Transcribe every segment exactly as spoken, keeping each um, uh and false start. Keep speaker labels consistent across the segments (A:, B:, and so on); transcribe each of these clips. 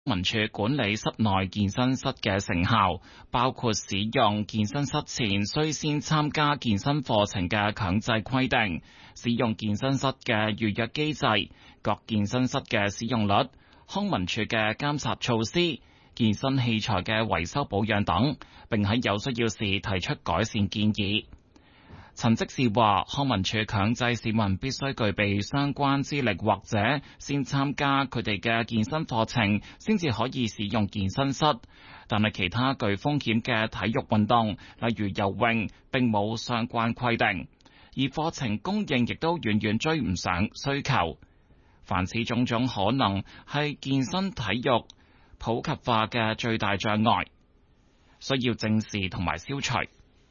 A: 民署管理室內健身室嘅成效，包括使用健身室前需先參加健身課程嘅強制規定，使用健身室嘅預約機制，各健身室嘅使用率，康文署嘅監察措施，健身器材嘅維修保養等，並喺有需要時提出改善建議。陳積士話，康文署強制市民必須具備相關資歷或者先參加佢哋嘅健身課程，先至可以使用健身室。但係其他具風險嘅體育運動，例如游泳，並冇相關規定，而課程供應亦都遠遠追唔上需求。凡此種種可能係健身體育普及化嘅最大障礙，需要正視同埋消除。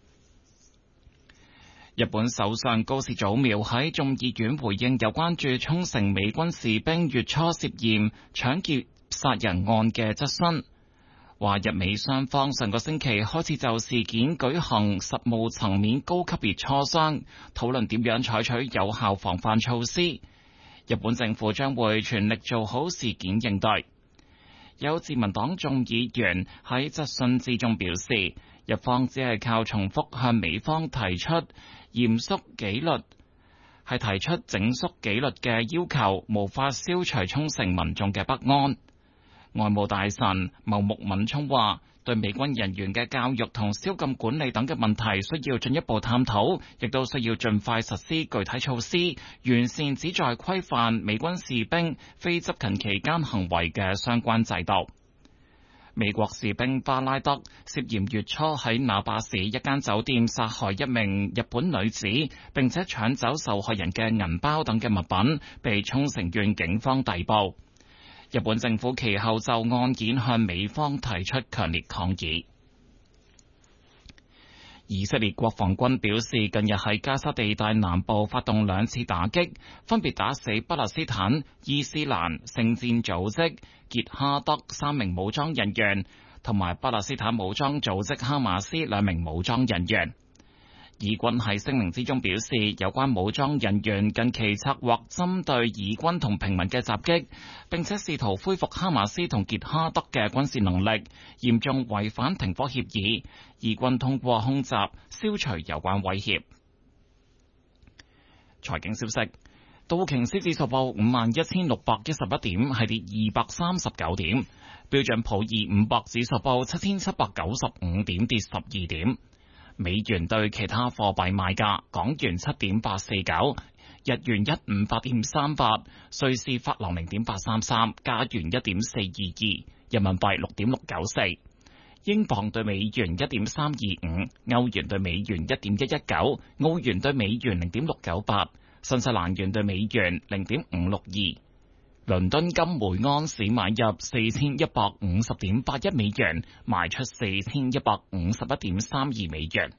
A: 日本首相高市早苗喺眾議院回應有關駐沖繩美軍士兵月初涉嫌搶劫殺人案嘅質詢，話日美雙方上個星期開始就事件舉行實務層面高級別磋商，討論點樣採取有效防範措施。日本政府將會全力做好事件應對。有自民黨眾議員喺質詢之中表示，日方只係靠重複向美方提出嚴肅紀律，係提出整肅紀律嘅要求，無法消除沖繩民眾嘅不安。外務大臣茂木敏充話，對美軍人員嘅教育同宵禁管理等嘅問題需要進一步探討，亦都需要盡快實施具體措施，完善旨在規範美軍士兵非執勤期間行為嘅相關制度。美國士兵巴拉德涉嫌月初喺那霸市一間酒店殺害一名日本女子，並且搶走受害人嘅銀包等嘅物品，被沖繩縣警方逮捕。日本政府其後就案件向美方提出強烈抗議。以色列國防軍表示，近日喺加沙地帶南部發動兩次打擊，分別打死巴勒斯坦伊斯蘭聖戰組織傑哈德三名武裝人員，同埋巴勒斯坦武裝組織哈馬斯兩名武裝人員。以軍喺聲明之中表示，有關武裝人員近期策劃針對以軍同平民嘅襲擊，並且試圖恢復哈馬斯同傑哈德嘅軍事能力，嚴重違反停火協議。以軍通過空襲消除有關威脅。財經消息，道瓊斯指數報五萬一千六百一十一點，係跌二百三十九點；標準普爾五百指數報七千七百九十五點，跌十二點。美元對其他貨幣賣價：港元七點八四九，日元一五八點三八，瑞士法郎零點八三三，加元一點四二二，人民幣六點六九四，英鎊對美元一點三二五，歐元對美元一點一一九，澳元對美元零點六九八，新西蘭元對美元零點五六二。倫敦金每安士買入四千一百五十點八一美元，賣出四千一百五十一點三二美元。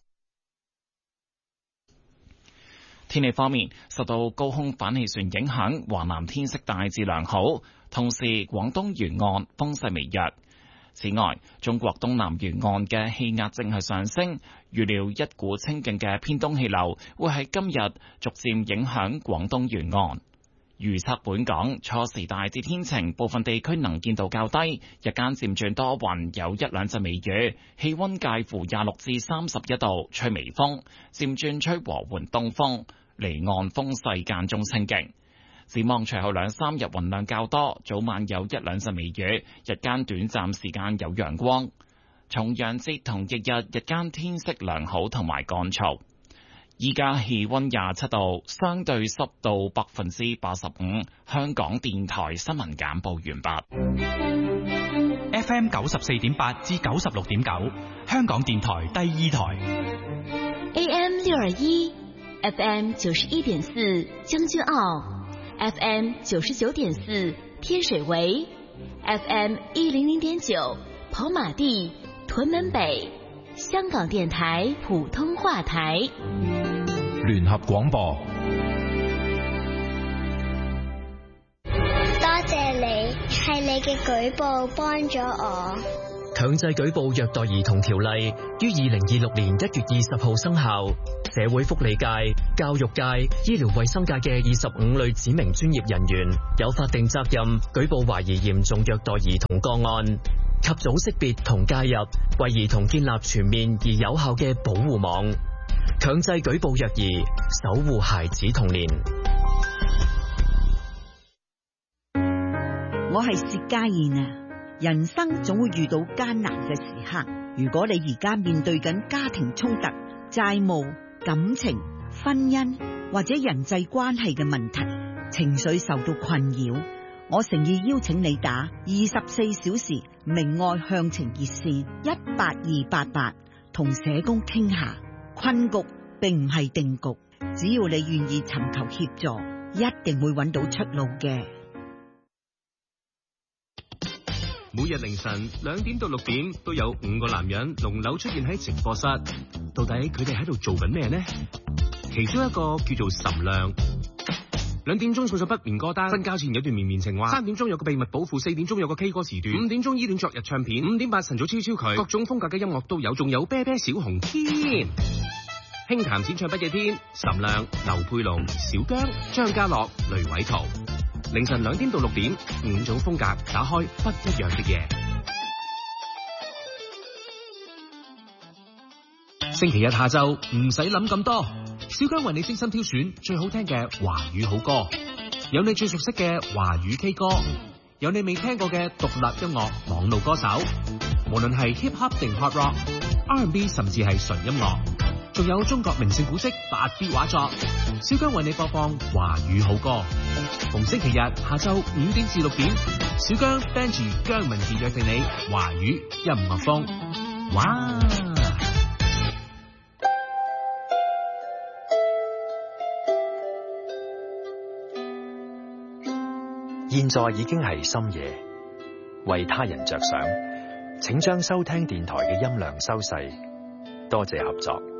A: 天氣方面，受到高空反氣旋影響，華南天色大致良好，同時廣東沿岸風勢微弱。此外，中國東南沿岸嘅氣壓正係上升，預料一股清勁嘅偏東氣流會喺今日逐漸影響廣東沿岸。預測本港初時大致天晴，部分地區能見度較低，日間漸轉多雲，有一兩陣微雨，氣溫介乎廿六至三十一度，吹微風，漸轉吹和緩東風，離岸風勢間中清勁。展望隨後兩三日雲量較多，早晚有一兩陣微雨，日間短暫時間有陽光。重陽節同翌日日間天色良好同埋乾燥。依家氣溫廿七度，相對濕度百分之八十五。香港電台新聞簡報完畢。
B: F M 九十四點八至九十六點九，香港電台第二台。
C: A M 六二一 ，F M 九十一點四將軍澳 ，F M 九十九點四天水圍 ，F M 一零零點九跑馬地屯門北。香港電台普通話台，
D: 聯合廣播。
E: 多謝你，係你嘅舉報幫咗我。 強制舉報虐待兒童條例於二零二六年一月二十號生效，社會福利界、教育界、醫療衛生界嘅二十五類指明專業人員有法定責任舉報懷疑嚴重虐待兒童個案，及早識別同介入，為兒童建立全面而有效嘅保護網，強制舉報虐兒，守護孩子童年。
F: 我係薛家燕啊！人生總會遇到艱難嘅時刻，如果你而家面對緊家庭衝突、債務、感情、婚姻或者人際關係嘅問題，情緒受到困擾，我誠意邀請你打二十四小時明愛向晴熱線一八二八八，同社工傾下。困局並唔係定局，只要你願意尋求協助，一定會揾到出路嘅。
G: 每日凌晨兩點到六點都有五個男人輪流出現喺直播室，到底佢哋喺度做緊咩呢？其中一個叫做岑亮，兩點鐘送上不眠歌單，瞓覺前有段綿綿情話，三點鐘有個秘密保護，四點鐘有個 K 歌時段，五點鐘依戀昨日唱片，五點八晨早超超佢，各種風格嘅音樂都有，仲有啤啤小紅天，輕談淺唱不夜天，岑亮、劉佩龍、小姜、張家樂、雷偉圖。凌晨兩點到六點，五種風格打開不一樣的夜。星期日下晝唔使諗咁多，小姜為你精心挑選最好聽嘅華語好歌，有你最熟悉嘅華語 K 歌，有你未聽過嘅獨立音樂網路歌手，無論係 hip hop 定 pop rock、R and B 甚至係純音樂，仲有中國名勝古蹟八 B 畫作，小姜為你播放華語好歌。逢星期日下晝五點至六點，小姜 Benji 姜文傑約定你華語音樂風。哇！
H: 現在已經係深夜，為他人着想，請將收聽電台嘅音量收細，多謝合作。